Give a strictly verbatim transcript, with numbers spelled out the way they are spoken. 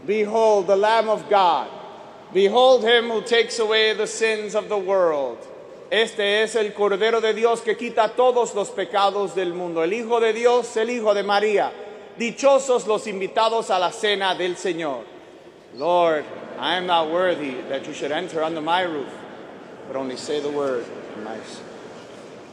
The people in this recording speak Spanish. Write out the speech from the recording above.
Behold the Lamb of God. Behold him who takes away the sins of the world. Este es el Cordero de Dios que quita todos los pecados del mundo. El Hijo de Dios, el Hijo de María. Dichosos los invitados a la cena del Señor. Lord, I am not worthy that you should enter under my roof, but only say the word, and my